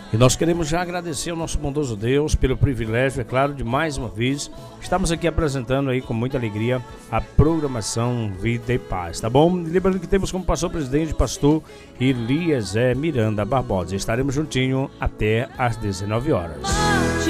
E nós queremos já agradecer ao nosso bondoso Deus pelo privilégio, é claro, de mais uma vez estamos aqui apresentando aí com muita alegria a programação Vida e Paz, tá bom? Lembrando que temos como pastor-presidente pastor Eliezer Miranda Barbosa. Estaremos juntinho até às 19 horas.